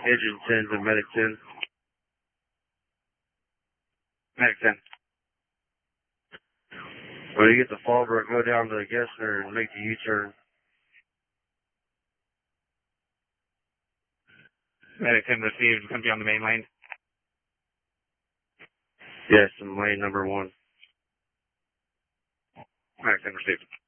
Agent 10 to Medic 10. Medic 10. When you get to Fallbrook, go down to Gessner and make the U-turn. Medic 10 received. Going to be on the main lane. Yes, in lane number 1. Medic 10 received.